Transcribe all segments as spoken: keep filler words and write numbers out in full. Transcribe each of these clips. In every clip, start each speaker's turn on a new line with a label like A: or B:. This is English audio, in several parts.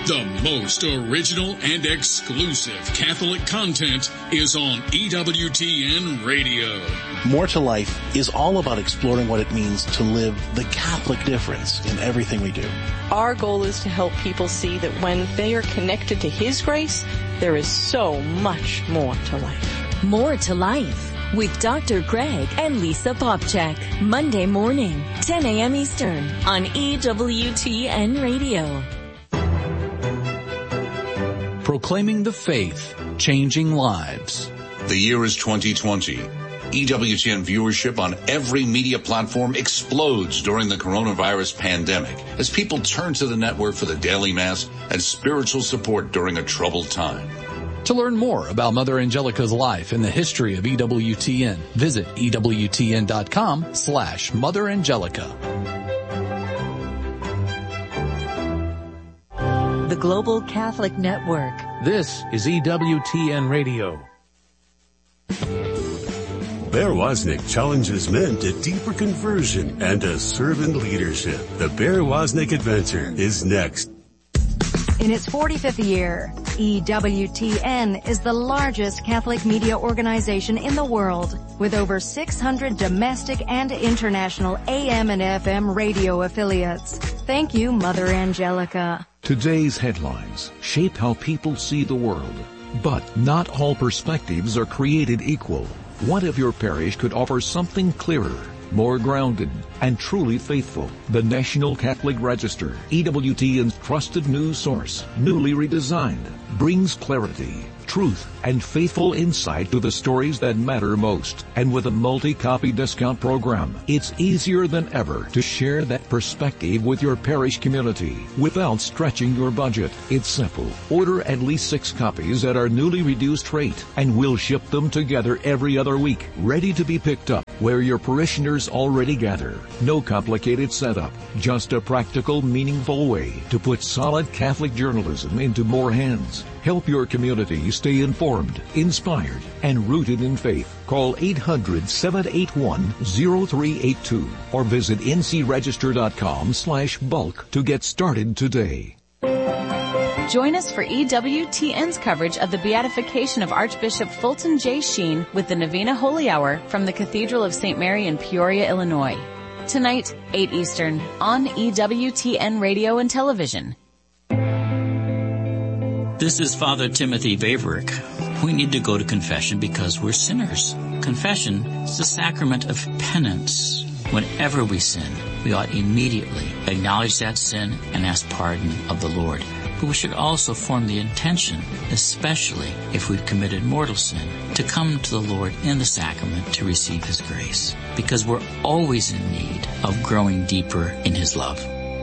A: The most original and exclusive Catholic content is on E W T N Radio.
B: More to Life is all about exploring what it means to live the Catholic difference in everything we do.
C: Our goal is to help people see that when they are connected to His grace, there is so much more to life.
D: More to Life with Doctor Greg and Lisa Popchak. Monday morning, ten a.m. Eastern on E W T N Radio.
E: Proclaiming the faith, changing lives.
F: The year is twenty twenty. E W T N viewership on every media platform explodes during the coronavirus pandemic as people turn to the network for the daily mass and spiritual support during a troubled time.
E: To learn more about Mother Angelica's life and the history of E W T N, visit E W T N dot com slash Mother Angelica.
D: The Global Catholic Network.
G: This is E W T N Radio.
H: Bear Wozniak challenges men to deeper conversion and to servant leadership. The Bear Wozniak Adventure is next.
I: In its forty-fifth year, E W T N is the largest Catholic media organization in the world, with over six hundred domestic and international A M and F M radio affiliates. Thank you, Mother Angelica.
J: Today's headlines shape how people see the world. But not all perspectives are created equal. What if your parish could offer something clearer, more grounded, and truly faithful? The National Catholic Register, E W T N's trusted news source, newly redesigned, brings clarity, truth, and faithful insight to the stories that matter most. And with a multi-copy discount program, it's easier than ever to share that perspective with your parish community without stretching your budget. It's simple. Order at least six copies at our newly reduced rate, and we'll ship them together every other week, ready to be picked up where your parishioners already gather. No complicated setup, just a practical, meaningful way to put solid Catholic journalism into more hands. Help your community stay informed, inspired, and rooted in faith. Call eight hundred, seven eight one, zero three eight two or visit ncregister.com slash bulk to get started today.
K: Join us for E W T N's coverage of the beatification of Archbishop Fulton J. Sheen with the Novena Holy Hour from the Cathedral of Saint Mary in Peoria, Illinois. Tonight, eight Eastern, on E W T N Radio and Television.
L: This is Father Timothy Vaverick. We need to go to confession because we're sinners. Confession is the sacrament of penance. Whenever we sin, we ought immediately acknowledge that sin and ask pardon of the Lord. But we should also form the intention, especially if we've committed mortal sin, to come to the Lord in the sacrament to receive His grace, because we're always in need of growing deeper in His love.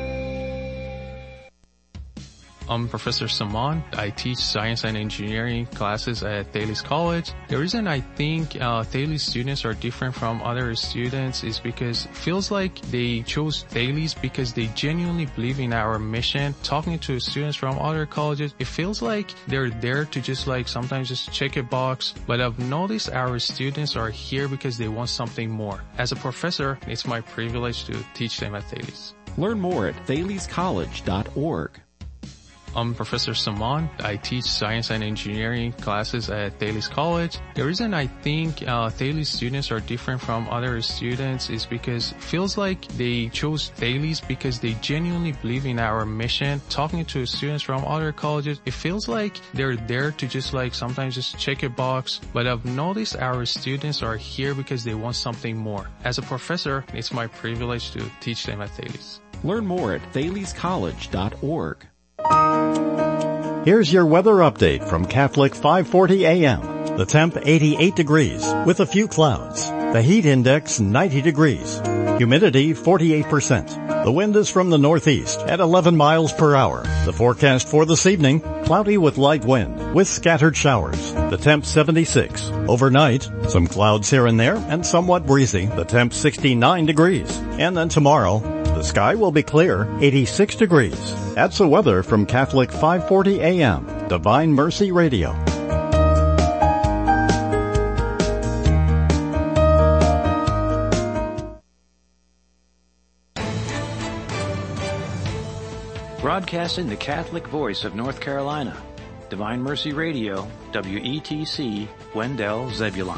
M: I'm Professor Saman. I teach science and engineering classes at Thales College. The reason I think uh, Thales students are different from other students is because it feels like they chose Thales because they genuinely believe in our mission. Talking to students from other colleges, it feels like they're there to just like sometimes just check a box. But I've noticed our students are here because they want something more. As a professor, it's my privilege to teach them at Thales.
N: Learn more at thales college dot org.
M: I'm Professor Saman. I teach science and engineering classes at Thales College. The reason I think uh, Thales students are different from other students is because it feels like they chose Thales because they genuinely believe in our mission. Talking to students from other colleges, it feels like they're there to just like sometimes just check a box. But I've noticed our students are here because they want something more. As a professor, it's my privilege to teach them at Thales.
N: Learn more at thales college dot org.
O: Here's your weather update from Catholic five forty A M. The temp eighty-eight degrees with a few clouds. The heat index ninety degrees. Humidity forty-eight percent. The wind is from the northeast at eleven miles per hour. The forecast for this evening, cloudy with light wind with scattered showers. The temp seventy-six. Overnight, some clouds here and there and somewhat breezy. The temp sixty-nine degrees. And then tomorrow, the sky will be clear, eighty-six degrees. That's the weather from Catholic five forty A M, Divine Mercy Radio.
P: Broadcasting the Catholic voice of North Carolina. Divine Mercy Radio, W E T C, Wendell, Zebulon.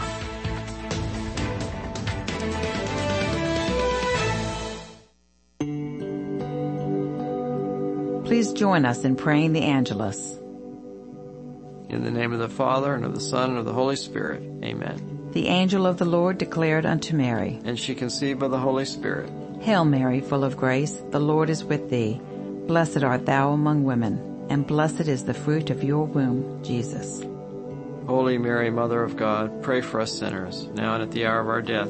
Q: Please join us in praying the Angelus.
R: In the name of the Father, and of the Son, and of the Holy Spirit. Amen.
Q: The angel of the Lord declared unto Mary,
R: And she conceived by the Holy Spirit.
Q: Hail Mary, full of grace, the Lord is with thee. Blessed art thou among women, and blessed is the fruit of your womb, Jesus.
R: Holy Mary, Mother of God, pray for us sinners, now and at the hour of our death.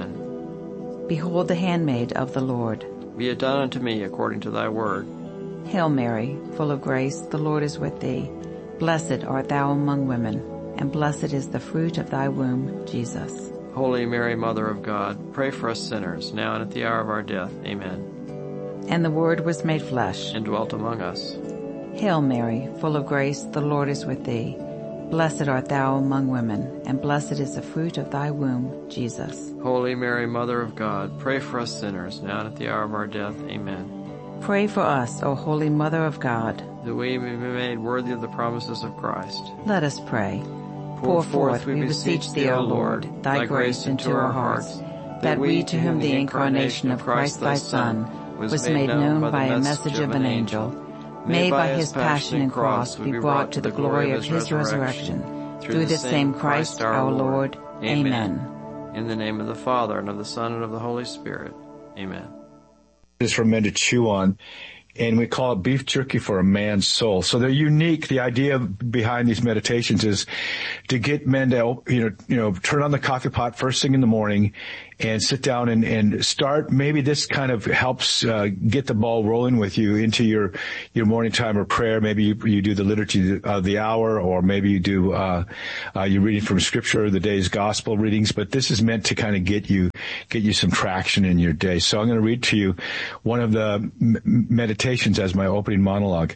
R: Amen.
Q: Behold the handmaid of the Lord.
R: Be it done unto me according to thy word.
Q: Hail Mary, full of grace, the Lord is with thee. Blessed art thou among women, and blessed is the fruit of thy womb, Jesus.
R: Holy Mary, Mother of God, pray for us sinners, now and at the hour of our death. Amen.
Q: And the Word was made flesh,
R: and dwelt among us.
Q: Hail Mary, full of grace, the Lord is with thee. Blessed art thou among women, and blessed is the fruit of thy womb, Jesus.
R: Holy Mary, Mother of God, pray for us sinners, now and at the hour of our death. Amen.
Q: Pray for us, O Holy Mother of God,
R: that we may be made worthy of the promises of Christ.
Q: Let us pray.
R: Pour forth, we beseech thee, O Lord, thy grace into our hearts, that we, to whom the incarnation of Christ thy Son was made known by a message of an angel, may by his passion and cross be brought to the glory of his resurrection, through the same Christ our Lord. Amen. In the name of the Father, and of the Son, and of the Holy Spirit. Amen.
S: Is for men to chew on, and we call it beef jerky for a man's soul. So they're unique. The idea behind these meditations is to get men to, you know, you know, turn on the coffee pot first thing in the morning and sit down and, and start. Maybe this kind of helps uh, get the ball rolling with you into your, your morning time of prayer. Maybe you, you do the liturgy of the hour, or maybe you do, uh, uh, you're reading from scripture, the day's gospel readings, but this is meant to kind of get you, get you some traction in your day. So I'm going to read to you one of the m- meditations as my opening monologue.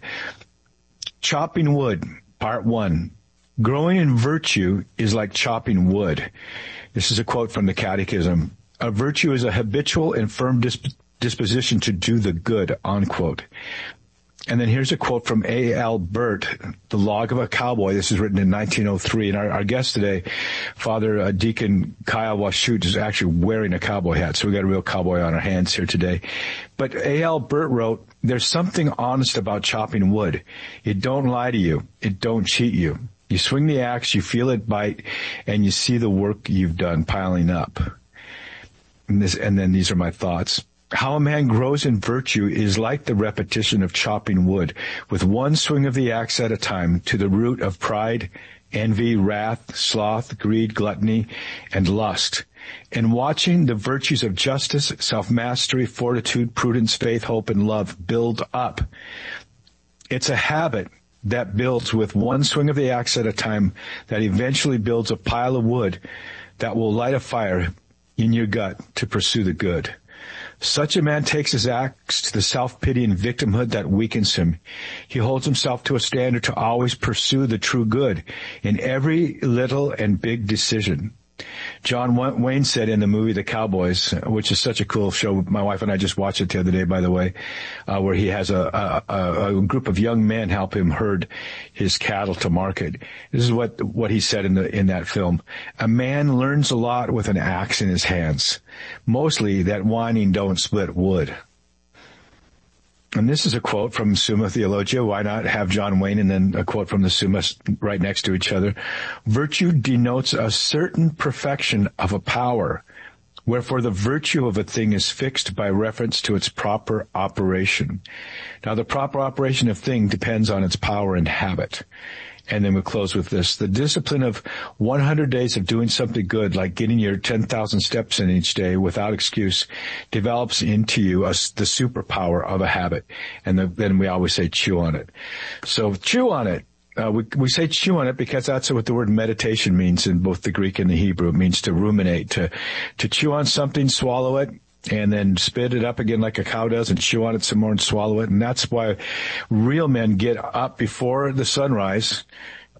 S: Chopping wood, part one. Growing in virtue is like chopping wood. This is a quote from the Catechism. A virtue is a habitual and firm disp- disposition to do the good, unquote. And then here's a quote from A L Burt, The Log of a Cowboy. This is written in nineteen oh three. And our, our guest today, Father uh, Deacon Kyle Washut, is actually wearing a cowboy hat. So we got a real cowboy on our hands here today. But A L Burt wrote, there's something honest about chopping wood. It don't lie to you. It don't cheat you. You swing the axe, you feel it bite, and you see the work you've done piling up. And, this, and then these are my thoughts. How a man grows in virtue is like the repetition of chopping wood, with one swing of the axe at a time, to the root of pride, envy, wrath, sloth, greed, gluttony, and lust. And watching the virtues of justice, self-mastery, fortitude, prudence, faith, hope, and love build up. It's a habit that builds with one swing of the axe at a time, that eventually builds a pile of wood that will light a fire in your gut to pursue the good. Such a man takes his axe to the self-pity and victimhood that weakens him. He holds himself to a standard to always pursue the true good in every little and big decision. John Wayne said in the movie The Cowboys, which is such a cool show. My wife and I just watched it the other day, by the way, uh, where he has a, a, a group of young men help him herd his cattle to market. This is what, what he said in the, in that film. A man learns a lot with an axe in his hands. Mostly that whining don't split wood. And this is a quote from Summa Theologia. Why not have John Wayne and then a quote from the Summa right next to each other? Virtue denotes a certain perfection of a power, wherefore the virtue of a thing is fixed by reference to its proper operation. Now, the proper operation of thing depends on its power and habit. And then we'll close with this. The discipline of one hundred days of doing something good, like getting your ten thousand steps in each day without excuse, develops into you a, the superpower of a habit. And the, then we always say chew on it. So chew on it. Uh, we, we say chew on it because that's what the word meditation means in both the Greek and the Hebrew. It means to ruminate, to, to chew on something, swallow it, and then spit it up again like a cow does and chew on it some more and swallow it. And that's why real men get up before the sunrise,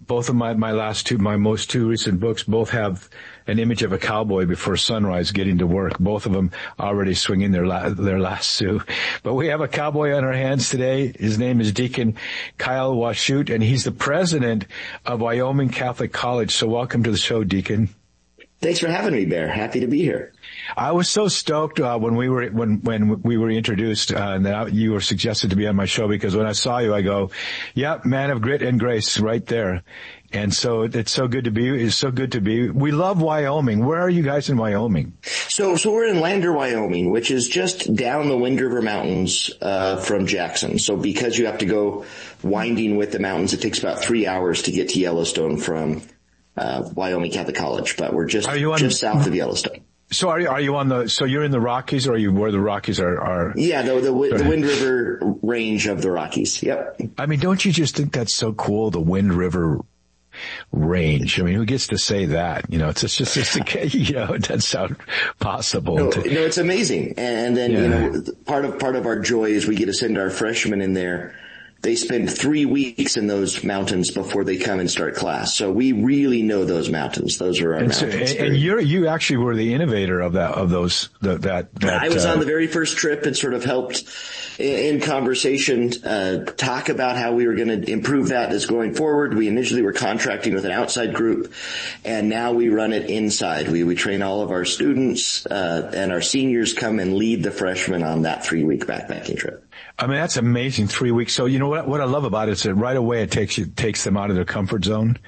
S: both of my, my last two, my most two recent books both have an image of a cowboy before sunrise getting to work. Both of them already swinging their la- their lasso. But we have a cowboy on our hands today. His name is Deacon Kyle Washut, and he's the president of Wyoming Catholic College. So welcome to the show, Deacon.
T: Thanks for having me, Bear. Happy to be here.
S: I was so stoked uh, when we were when when we were introduced uh, and that you were suggested to be on my show, because when I saw you, I go, "Yeah, man of grit and grace, right there." And so it's so good to be. It's so good to be. We love Wyoming. Where are you guys in Wyoming?
T: So, so we're in Lander, Wyoming, which is just down the Wind River Mountains uh from Jackson. So because you have to go winding with the mountains, it takes about three hours to get to Yellowstone from uh Wyoming Catholic College. But we're just
S: are you on,
T: just south of Yellowstone.
S: So are you, are you on the, so you're in the Rockies, or are you where the Rockies are? are
T: yeah, the, the, the Wind River range of the Rockies. Yep.
S: I mean, don't you just think that's so cool, the Wind River range? I mean, who gets to say that? You know, it's just, it's just a, you know, it doesn't sound possible.
T: No,
S: to,
T: no, it's amazing. And then, yeah. you know, part of, part of our joy is we get to send our freshmen in there. They spend three weeks in those mountains before they come and start class. So we really know those mountains. Those are our
S: and
T: mountains.
S: So, and, and you're, you actually were the innovator of that, of those, the, that, that.
T: I was
S: uh,
T: on the very first trip and sort of helped in, in conversation, uh, talk about how we were going to improve that as going forward. We initially were contracting with an outside group, and now we run it inside. We, we train all of our students, uh, and our seniors come and lead the freshmen on that three week backpacking trip.
S: I mean, that's amazing. Three weeks. So, you know what, what I love about it is that right away it takes you, takes them out of their comfort zone.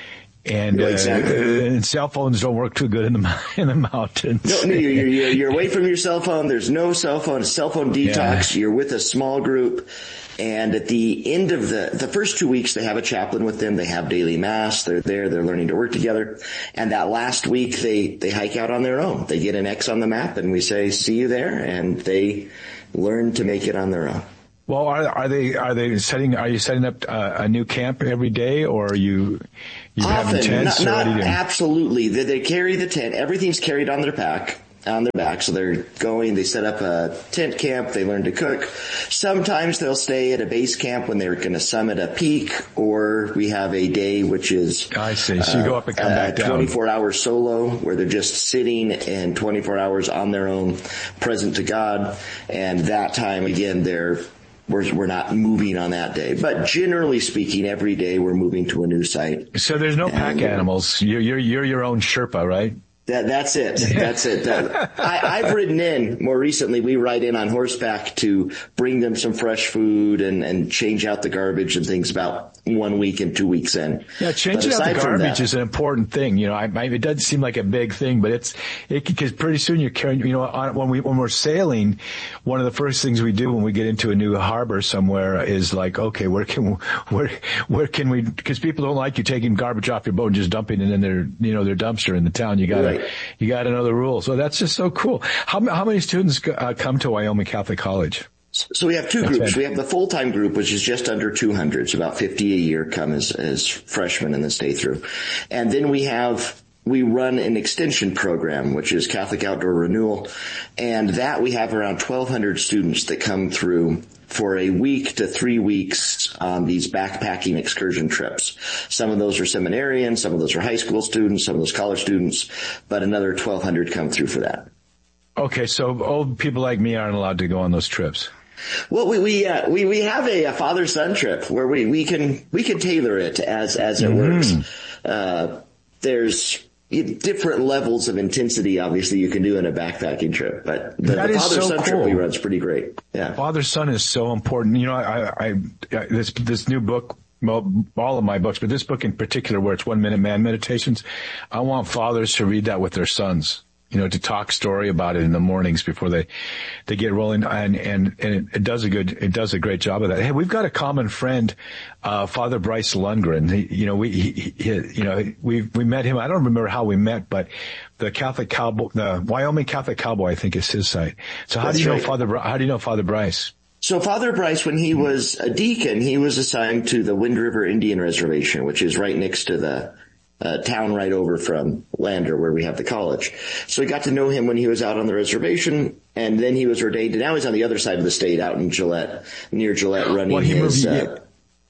S: And,
T: yeah, exactly.
S: uh, and cell phones don't work too good in the, in the mountains.
T: No, no, you're, you're, you're away from your cell phone. There's no cell phone, cell phone detox. Yeah. You're with a small group. And at the end of the, the first two weeks, they have a chaplain with them. They have daily mass. They're there. They're learning to work together. And that last week, they, they hike out on their own. They get an X on the map and we say, see you there. And they learn to make it on their own.
S: Well, are, are they, are they setting, are you setting up uh, a new camp every day, or are you, you
T: Often,
S: having tents?
T: not,
S: or
T: not absolutely. They, they carry the tent. Everything's carried on their back. on their back. So they're going, they set up a tent camp, they learn to cook. Sometimes they'll stay at a base camp when they're going to summit a peak, or we have a day which is
S: I see. So you go up and come
T: uh,
S: back down.
T: twenty-four hour solo, where they're just sitting and twenty-four hours on their own, present to God. And that time again, they're We're, we're not moving on that day. But generally speaking, every day we're moving to a new site.
S: So there's no pack and, animals. You're, you're, you're your own Sherpa, right?
T: That, that's it. That's it. That, I, I've ridden in more recently. We ride in on horseback to bring them some fresh food and, and change out the garbage and things about one week and two weeks in.
S: Yeah, changing out the garbage is an important thing. You know, I, I, it doesn't seem like a big thing, but it's, it, because pretty soon you're carrying, you know, on, when we, when we're sailing, one of the first things we do when we get into a new harbor somewhere is like, okay, where can, where, where can we, because people don't like you taking garbage off your boat and just dumping it in their, you know, their dumpster in the town. You gotta, right. you gotta know the rules. So that's just so cool. How, how many students uh, come to Wyoming Catholic College?
T: So we have two That's groups. Right. We have the full-time group, which is just under two hundred. So about fifty a year come as, as freshmen and then stay through. And then we have, we run an extension program, which is Catholic Outdoor Renewal. And that we have around twelve hundred students that come through for a week to three weeks on these backpacking excursion trips. Some of those are seminarians, some of those are high school students, some of those college students, but another twelve hundred come through for that.
S: Okay, so old people like me aren't allowed to go on those trips.
T: Well, we we uh, we we have a, a father-son trip where we we can we can tailor it as as it mm-hmm. works. Uh, there's different levels of intensity, obviously, you can do in a backpacking trip, but the, the father-son so cool. trip we run is pretty great. Yeah,
S: father-son is so important. You know, I, I, I this this new book. Well, all of my books, but this book in particular, where it's One Minute Man Meditations, I want fathers to read that with their sons. You know, to talk story about it in the mornings before they, they get rolling. And, and, and it, it does a good, it does a great job of that. Hey, we've got a common friend, uh, Father Bryce Lundgren. He, you know, we, he, he, you know, we, we met him. I don't remember how we met, but the Catholic Cowboy, the Wyoming Catholic Cowboy, I think is his site. So how That's do you right. know Father, how do you know Father Bryce?
T: So Father Bryce, when he was a deacon, he was assigned to the Wind River Indian Reservation, which is right next to the Uh, town right over from Lander, where we have the college. So we got to know him when he was out on the reservation, and then he was ordained, and now he's on the other side of the state, out in Gillette, near Gillette, running
S: well, he
T: his...
S: Moved,
T: uh,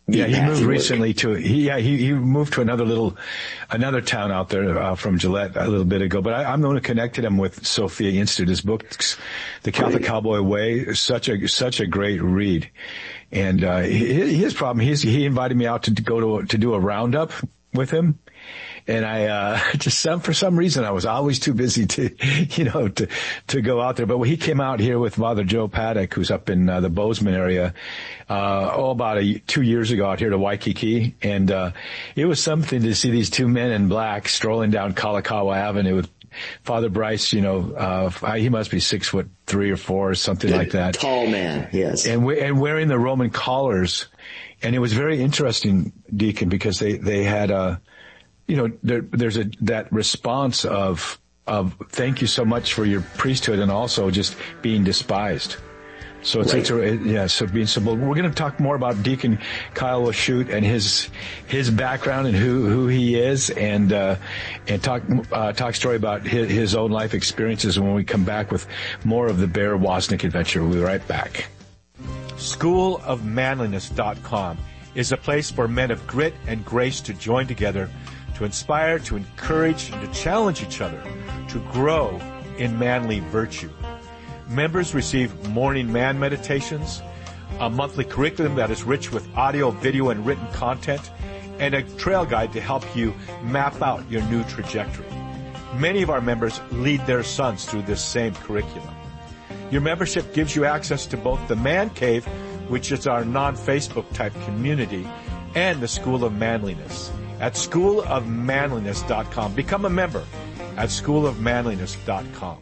S: Yeah, he moved recently to, he, yeah, he, he moved to another little, another town out there, uh, from Gillette a little bit ago. But I, I'm the one who connected him with Sophia Institute. His book, The Catholic great. Cowboy Way, is such a, such a great read. And, uh, his problem, he's, he invited me out to go to, to do a roundup with him. And I, uh, just some, for some reason I was always too busy to, you know, to, to go out there. But when he came out here with Father Joe Paddock, who's up in uh, the Bozeman area, uh, oh, about a, two years ago out here to Waikiki. And, uh, it was something to see these two men in black strolling down Kalakaua Avenue with Father Bryce, you know, uh, he must be six foot three or four or something like that.
T: Tall man, yes.
S: And, we, and wearing the Roman collars. And it was very interesting, Deacon, because they, they had, uh, you know, there, there's a, that response of, of thank you so much for your priesthood and also just being despised. So it's, right. it's a, yeah, so being simple. We're going to talk more about Deacon Kyle Washut and his, his background and who, who he is and, uh, and talk, uh, talk story about his, his own life experiences when we come back with more of the Bear Wozniak adventure. We'll be right back.
U: school of manliness dot com is a place for men of grit and grace to join together to inspire, to encourage, and to challenge each other to grow in manly virtue. Members receive morning man meditations, a monthly curriculum that is rich with audio, video, and written content, and a trail guide to help you map out your new trajectory. Many of our members lead their sons through this same curriculum. Your membership gives you access to both the Man Cave, which is our non-Facebook type community, and the School of Manliness at school of manliness dot com. Become a member at school of manliness dot com.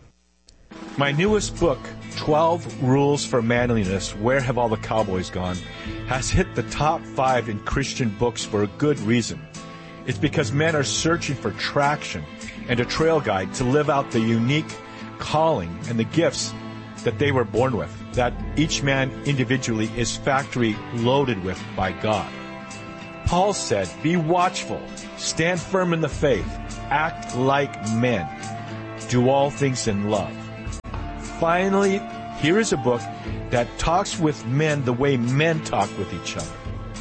U: My newest book, twelve Rules for Manliness, Where Have All the Cowboys Gone?, has hit the top five in Christian books for a good reason. It's because men are searching for traction and a trail guide to live out the unique calling and the gifts that they were born with, that each man individually is factory loaded with by God. Paul said, be watchful, stand firm in the faith, act like men, do all things in love. Finally, here is a book that talks with men the way men talk with each other.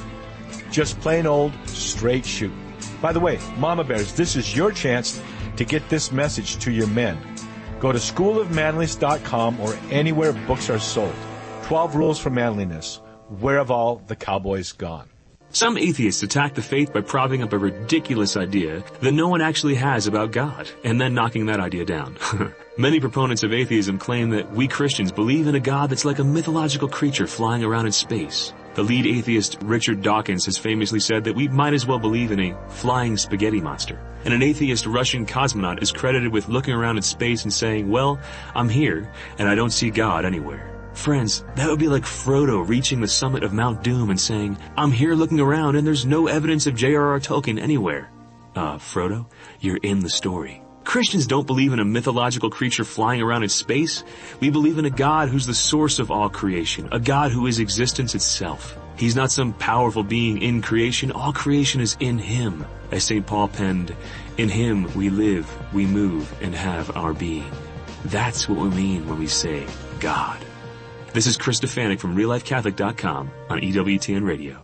U: Just plain old straight shoot. By the way, Mama Bears, this is your chance to get this message to your men. Go to school of manliness dot com or anywhere books are sold. twelve Rules for Manliness. Where have all the cowboys gone?
V: Some atheists attack the faith by propping up a ridiculous idea that no one actually has about God, and then knocking that idea down. Many proponents of atheism claim that we Christians believe in a God that's like a mythological creature flying around in space. The lead atheist, Richard Dawkins, has famously said that we might as well believe in a flying spaghetti monster. And an atheist Russian cosmonaut is credited with looking around in space and saying, well, I'm here, and I don't see God anywhere. Friends, that would be like Frodo reaching the summit of Mount Doom and saying, I'm here looking around and there's no evidence of J R R Tolkien anywhere. Uh, Frodo, you're in the story. Christians don't believe in a mythological creature flying around in space. We believe in a God who's the source of all creation, a God who is existence itself. He's not some powerful being in creation. All creation is in Him. As Saint Paul penned, in Him we live, we move, and have our being. That's what we mean when we say God. This is Chris Stefanik from real life catholic dot com on E W T N Radio.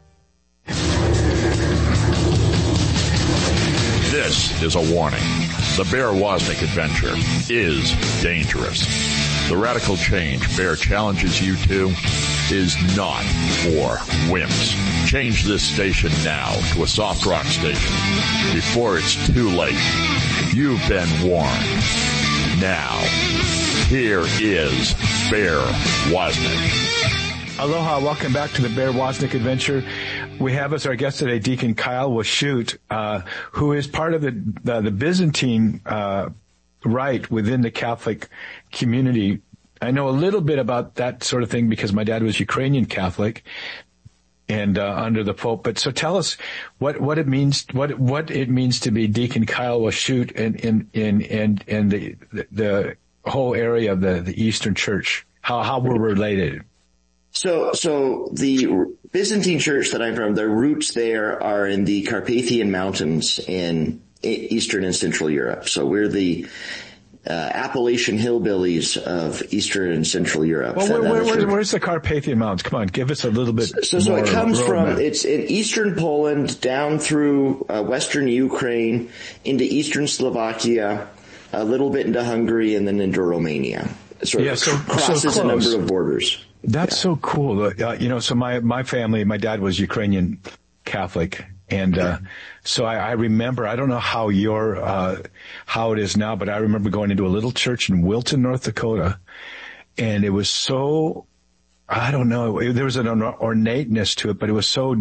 W: This is a warning. The Bear Wozniak adventure is dangerous. The radical change Bear challenges you to is not for wimps. Change this station now to a soft rock station before it's too late. You've been warned. Now, here is Bear Wozniak.
S: Aloha, welcome back to the Bear Wozniak adventure. We have as our guest today Deacon Kyle Washut, uh, who is part of the the, the Byzantine uh, rite within the Catholic community. I know a little bit about that sort of thing because my dad was Ukrainian Catholic and uh, under the Pope. But so tell us what what it means what what it means to be Deacon Kyle Washut in in in in, in the, the the whole area of the the Eastern Church. How how we're related.
T: So, so the Byzantine church that I'm from, their roots there are in the Carpathian Mountains in Eastern and Central Europe. So we're the, uh, Appalachian hillbillies of Eastern and Central Europe.
S: Well, where, where, where, where's the Carpathian Mountains? Come on, give us a little bit.
T: So, so
S: more
T: it comes from,
S: map.
T: it's in Eastern Poland, down through uh, Western Ukraine, into Eastern Slovakia, a little bit into Hungary, and then into Romania. Sort
S: yeah,
T: of
S: so,
T: crosses
S: so
T: a number of borders.
S: That's
T: yeah.
S: so cool. Uh, you know, so my, my family, my dad was Ukrainian Catholic. And, uh, so I, I remember, I don't know how your, uh, how it is now, but I remember going into a little church in Wilton, North Dakota. And it was so, I don't know, there was an ornateness to it, but it was so,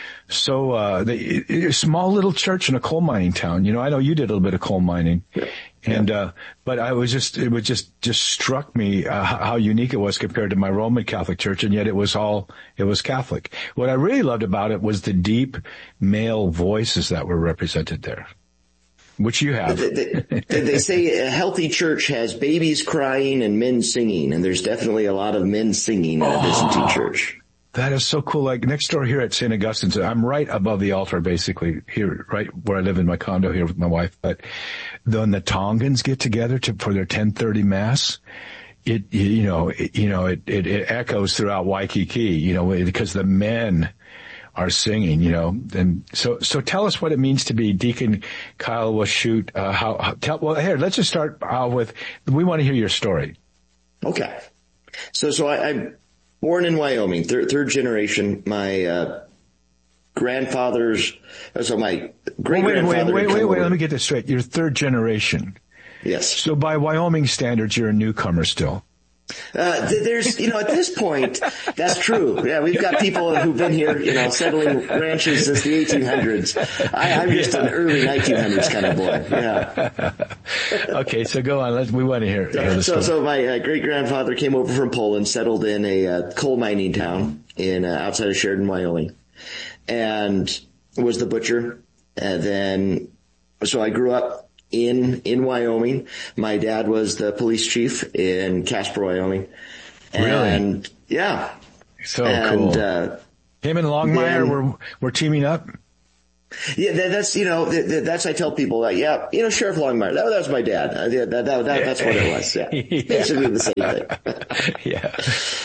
S: so, uh, the, a small little church in a coal mining town. You know, I know you did a little bit of coal mining. And, uh, but I was just, it was just, just struck me, uh, how unique it was compared to my Roman Catholic church. And yet it was all, it was Catholic. What I really loved about it was the deep male voices that were represented there, which you have.
T: They, they, they say a healthy church has babies crying and men singing. And there's definitely a lot of men singing in a Byzantine church.
S: That is so cool. Like next door here at Saint Augustine's, I'm right above the altar, basically here, right where I live in my condo here with my wife. But when the Tongans get together to, for their ten thirty mass, it, you know, it, you know, it, it, it echoes throughout Waikiki, you know, because the men are singing, you know, and so, so tell us what it means to be Deacon Kyle Washut. Uh, how, how, tell, well, here, let's just start uh, with, we want to hear your story.
T: Okay. So, so I, I'm, born in Wyoming, third, third generation. My uh, grandfather's, so my great grandfather.
S: Wait, wait, wait, wait, wait. Let me get this straight. You're third generation.
T: Yes.
S: So by Wyoming standards, you're a newcomer still.
T: Uh, there's, you know, at this point, that's true. Yeah, we've got people who've been here, you know, settling ranches since the eighteen hundreds. I, I'm just an early nineteen hundreds kind of boy. Yeah.
S: Okay, so go on. Let's, we want to hear, hear the
T: so,
S: story.
T: so my uh, great grandfather came over from Poland, settled in a uh, coal mining town in uh, outside of Sheridan, Wyoming, and was the butcher. And then, so I grew up in, in Wyoming. My dad was the police chief in Casper, Wyoming. And
S: really?
T: Yeah.
S: So
T: and,
S: cool.
T: Uh,
S: Him and Longmire were, were teaming up?
T: Yeah, that, that's, you know, that, that's, I tell people that, yeah, you know, Sheriff Longmire, that, that was my dad. Uh, that, that, that, that's what it was. Yeah.
S: Yeah.
T: Basically the same thing.
S: Yeah.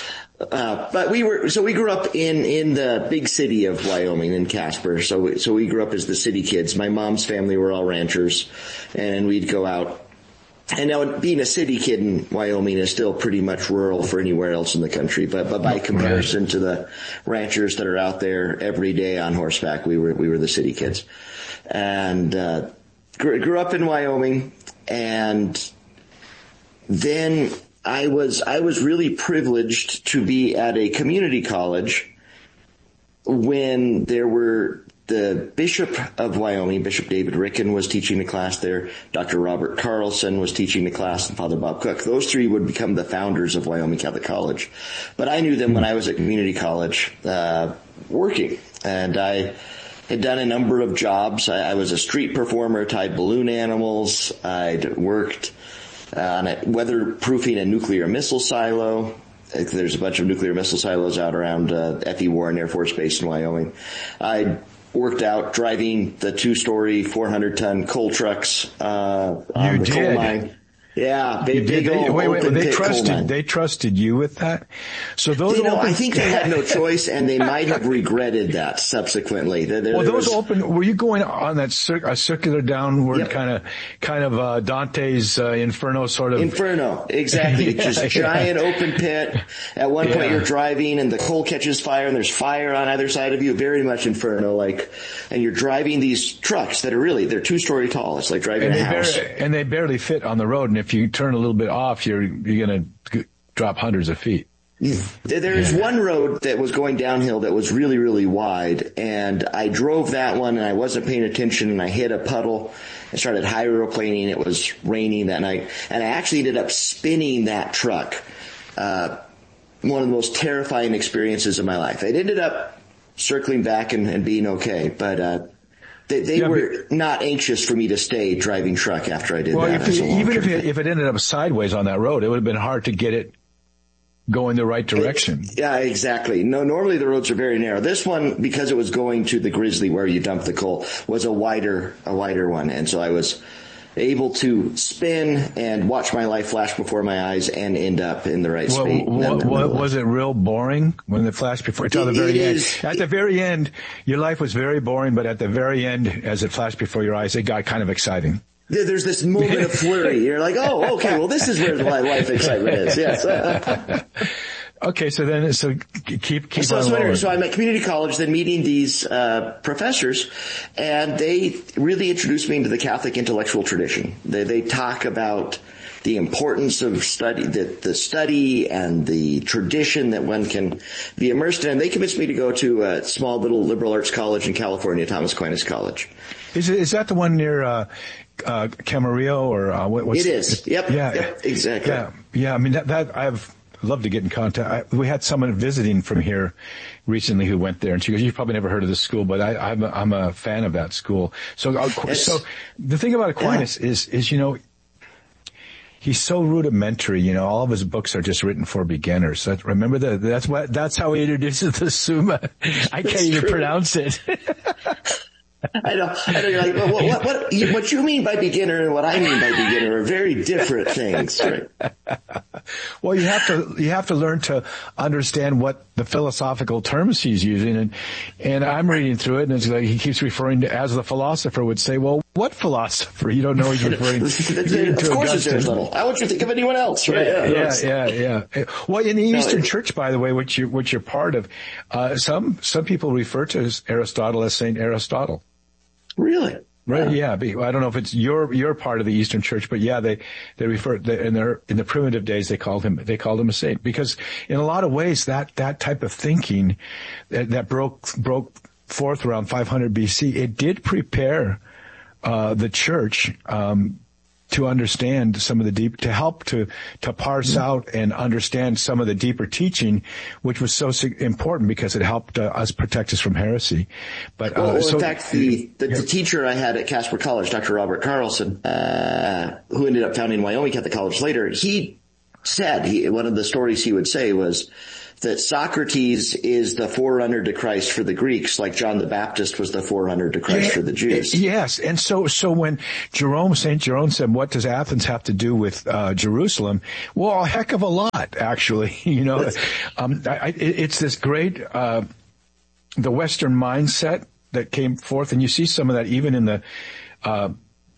T: Uh, but we were, so we grew up in, in the big city of Wyoming, in Casper. So, we, so we grew up as the city kids. My mom's family were all ranchers, and we'd go out. And now being a city kid in Wyoming is still pretty much rural for anywhere else in the country. But, but by comparison to the ranchers that are out there every day on horseback, we were, we were the city kids. And, uh, grew, grew up in Wyoming, and then I was, I was really privileged to be at a community college when there were the Bishop of Wyoming, Bishop David Ricken, was teaching the class there. Doctor Robert Carlson was teaching the class, and Father Bob Cook. Those three would become the founders of Wyoming Catholic College. But I knew them when I was at community college, uh, working. And I had done a number of jobs. I, I was a street performer, tied balloon animals. I'd worked uh, on a weatherproofing a nuclear missile silo. There's a bunch of nuclear missile silos out around uh, F E Warren Air Force Base in Wyoming. I worked out driving the two-story, four hundred ton coal trucks uh, on
S: you
T: the
S: did.
T: coal mine. Yeah, big, big
S: they,
T: old
S: wait, wait,
T: open
S: they
T: pit
S: trusted,
T: coal mine.
S: They trusted you with that? So those
T: you know,
S: open,
T: I think they had no choice, and they might have regretted that subsequently. There, there,
S: well,
T: there
S: those
T: was,
S: open, were you going on that cir- a circular downward
T: yep.
S: kind of, kind of, uh, Dante's, uh, Inferno sort of?
T: Inferno, exactly.
S: yeah,
T: Just
S: yeah.
T: giant open pit. At one
S: yeah.
T: point you're driving and the coal catches fire and there's fire on either side of you. Very much Inferno-like. And you're driving these trucks that are really, they're two story tall. It's like driving
S: and
T: a
S: they
T: house.
S: Barely, and they barely fit on the road. And if you turn a little bit off, you're, you're going to drop hundreds of feet.
T: There's
S: yeah.
T: one road that was going downhill that was really, really wide, and I drove that one and I wasn't paying attention and I hit a puddle and started hydroplaning. It was raining that night, and I actually ended up spinning that truck. Uh, one of the most terrifying experiences of my life. It ended up circling back and, and being okay, but, uh, They, they yeah, were but, not anxious for me to stay driving truck after I did
S: well,
T: that.
S: If it, even if it, if it ended up sideways on that road, it would have been hard to get it going the right direction.
T: It, yeah, exactly. No, normally the roads are very narrow. This one, because it was going to the Grizzly where you dump the coal, was a wider, a wider one. And so I was, able to spin and watch my life flash before my eyes and end up in the right
S: well,
T: space.
S: What, what, was it real boring when it flashed before? Until the very end. Is, at the very end, your life was very boring, but at the very end, as it flashed before your eyes, it got kind of exciting.
T: There's this moment of flurry. You're like, oh, okay, well, this is where my life excitement is. Yes.
S: Okay, so then, so keep, keep
T: so,
S: on
T: so, anyway,
S: rolling.
T: so I'm at community college, then meeting these, uh, professors, and they really introduced me into the Catholic intellectual tradition. They, they talk about the importance of study, the, the study and the tradition that one can be immersed in. They convinced me to go to a small little liberal arts college in California, Thomas Aquinas College.
S: Is it, is that the one near, uh, uh, Camarillo or, uh, what, what's
T: it is. It, yep.
S: Yeah.
T: Yep, exactly.
S: Yeah. Yeah. I mean, that, that I've, I'd love to get in contact. I, we had someone visiting from here recently who went there, and she goes, "You've probably never heard of this school, but I, I'm, a, I'm a fan of that school." So, uh, so the thing about Aquinas yeah. is, is you know, he's so rudimentary. You know, all of his books are just written for beginners. That, remember that? That's what. That's how he introduces the Summa. I can't even true. pronounce it.
T: I know. I know. You're like, well, what, what, what, you, what you mean by beginner and what I mean by beginner are very different things, right?
S: Well, you have to, you have to learn to understand what the philosophical terms he's using. And, and I'm reading through it, and it's like he keeps referring to, as the philosopher would say, well, what philosopher? You don't know he's referring to.
T: Of course it's Aristotle. How would you think of anyone else, right?
S: Yeah, yeah, yeah, yeah. yeah. Well, in the Eastern no, Church, by the way, which you, which you're part of, uh, some, some people refer to Aristotle as Saint Aristotle.
T: Really?
S: Right. Yeah. I don't know if it's your, your part of the Eastern Church, but yeah, they, they refer, they, in their, in the primitive days, they called him, they called him a saint because in a lot of ways that, that type of thinking that, that broke, broke forth around five hundred B C, it did prepare, uh, the church, um, to understand some of the deep, to help to, to parse out and understand some of the deeper teaching, which was so important because it helped uh, us protect us from heresy. But, uh,
T: well, well,
S: so,
T: in fact, the, the, yeah. the teacher I had at Casper College, Doctor Robert Carlson, uh, who ended up founding Wyoming Catholic College later, he said, he, one of the stories he would say was, that Socrates is the forerunner to Christ for the Greeks, like John the Baptist was the forerunner to Christ yeah, for the Jews.
S: Yes, and so so when Jerome, Saint Jerome said, "What does Athens have to do with uh, Jerusalem?" Well, a heck of a lot, actually. You know, um, I, I, it's this great uh, the Western mindset that came forth, and you see some of that even in the. Uh,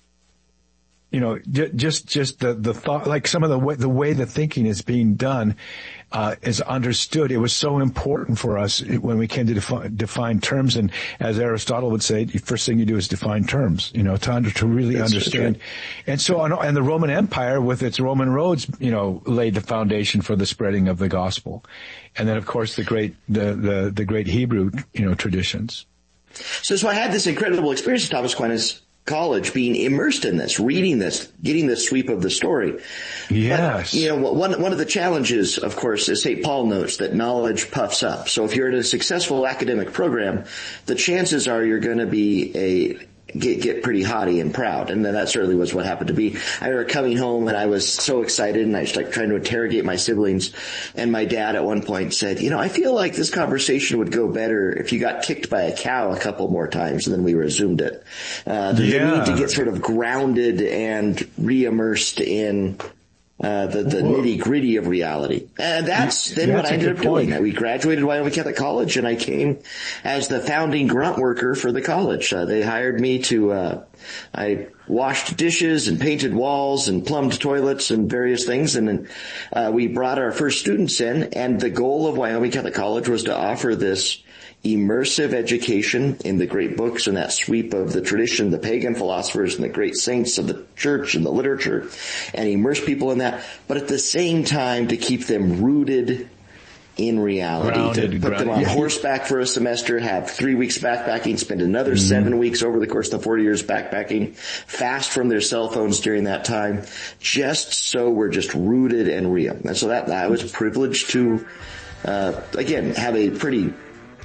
S: You know, just, just the, the thought, like some of the way, the way the thinking is being done, uh, is understood. It was so important for us when we came to define, define terms. And as Aristotle would say, the first thing you do is define terms, you know, to, under, to really That's understand. And so, on, and the Roman Empire with its Roman roads, you know, laid the foundation for the spreading of the gospel. And then, of course, the great, the, the, the great Hebrew, you know, traditions.
T: So, so I had this incredible experience at Thomas Aquinas College, being immersed in this, reading this, getting the sweep of the story.
S: Yes.
T: But, you know, one, one of the challenges, of course, is Saint Paul notes that knowledge puffs up. So if you're in a successful academic program, the chances are you're going to be a, get, get pretty haughty and proud. And then that certainly was what happened to me. I remember coming home and I was so excited and I was like trying to interrogate my siblings. And my dad at one point said, you know, I feel like this conversation would go better if you got kicked by a cow a couple more times and then we resumed it. Uh, the, yeah. the need to get sort of grounded and re-immersed in Uh, the, the nitty gritty of reality. And that's then that's what I ended up point. doing. We graduated Wyoming Catholic College and I came as the founding grunt worker for the college. Uh, they hired me to, uh, I washed dishes and painted walls and plumbed toilets and various things. And then, uh, we brought our first students in, and the goal of Wyoming Catholic College was to offer this immersive education in the great books and that sweep of the tradition, the pagan philosophers and the great saints of the church and the literature, and immerse people in that, but at the same time to keep them rooted in reality, grounded, to put grounded. them on horseback for a semester, have three weeks backpacking, spend another mm-hmm. seven weeks over the course of the forty years backpacking, fast from their cell phones during that time, just so we're just rooted and real. And so that, I was privileged to, uh, again, have a pretty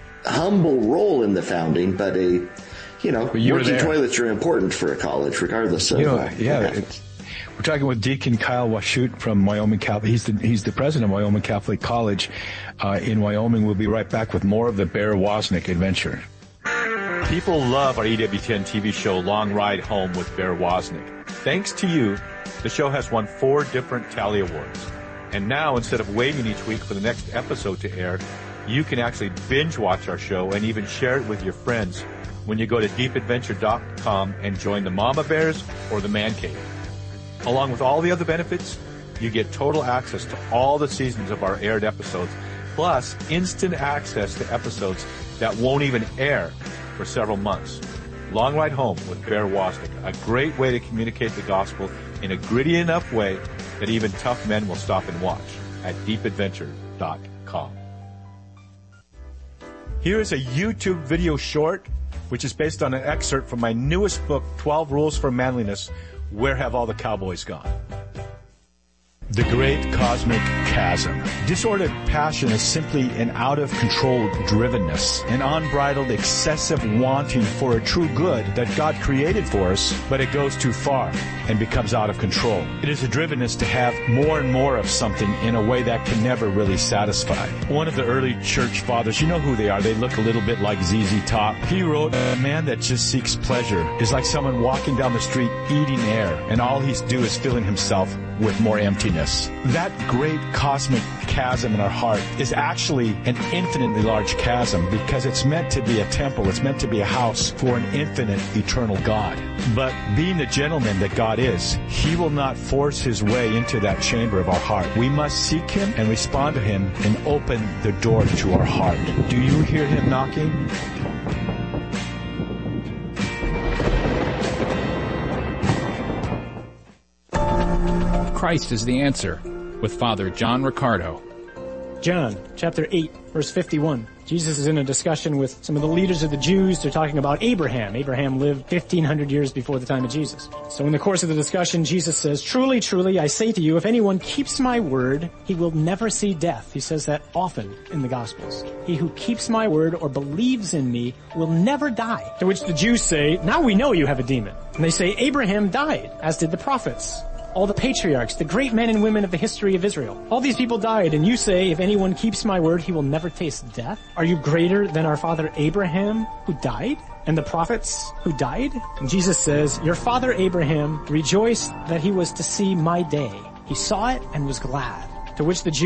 T: humble role in the founding, but a, you know, you working toilets are important for a college, regardless of.
S: You know,
T: uh,
S: yeah, it's, we're talking with Deacon Kyle Washut from Wyoming Catholic. He's the he's the president of Wyoming Catholic College uh, in Wyoming. We'll be right back with more of the Bear Wozniak adventure.
U: People love our E W T N T V show, Long Ride Home with Bear Wozniak. Thanks to you, the show has won four different Tally Awards. And now, instead of waiting each week for the next episode to air, you can actually binge watch our show and even share it with your friends when you go to deep adventure dot com and join the Mama Bears or the Man Cave. Along with all the other benefits, you get total access to all the seasons of our aired episodes, plus instant access to episodes that won't even air for several months. Long Ride Home with Bear Wozniak, a great way to communicate the gospel in a gritty enough way that even tough men will stop and watch at deep adventure dot com. Here is a YouTube video short, which is based on an excerpt from my newest book, twelve Rules for Manliness, Where Have All the Cowboys Gone? The Great Cosmic Chasm. Disordered passion is simply an out-of-control drivenness, an unbridled, excessive wanting for a true good that God created for us, but it goes too far and becomes out of control. It is a drivenness to have more and more of something in a way that can never really satisfy. One of the early church fathers, you know who they are, they look a little bit like Z Z Top. He wrote, a man that just seeks pleasure is like someone walking down the street eating air, and all he's do is filling himself with more emptiness. That great cosmic chasm in our heart is actually an infinitely large chasm because it's meant to be a temple. It's meant to be a house for an infinite, eternal God. But being the gentleman that God is, He will not force His way into that chamber of our heart. We must seek Him and respond to Him and open the door to our heart. Do you hear Him knocking?
A: Christ is the Answer, with Father John Riccardo.
B: John, chapter eight, verse fifty-one. Jesus is in a discussion with some of the leaders of the Jews. They're talking about Abraham. Abraham lived fifteen hundred years before the time of Jesus. So in the course of the discussion, Jesus says, "Truly, truly, I say to you, if anyone keeps my word, he will never see death." He says that often in the Gospels. "He who keeps my word or believes in me will never die." To which the Jews say, "Now we know you have a demon." And they say, "Abraham died, as did the prophets. All the patriarchs, the great men and women of the history of Israel. All these people died, and you say, if anyone keeps my word, he will never taste death? Are you greater than our father Abraham, who died? And the prophets who died?" And Jesus says, "Your father Abraham rejoiced that he was to see my day. He saw it and was glad." To which the Jews